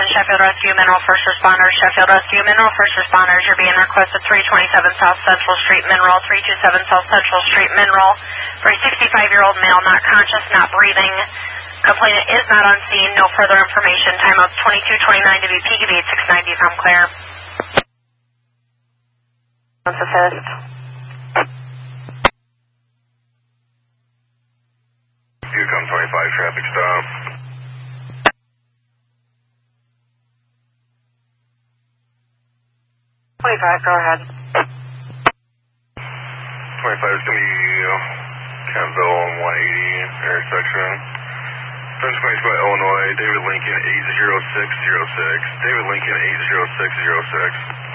Sheffield Rescue Mineral First Responders. Sheffield Rescue Mineral First Responders, you're being requested 327 South Central Street Mineral, 327 South Central Street Mineral for a 65-year-old male, not conscious, not breathing. Complainant is not on scene. No further information. Timeout 22:29 to be peak of 8690 if I'm clear. Assist. Yukon 25 traffic stop. 25, go ahead. 25 is going to be Campbell 180 intersection. French Plains by Illinois, David Lincoln 80606. David Lincoln 80606.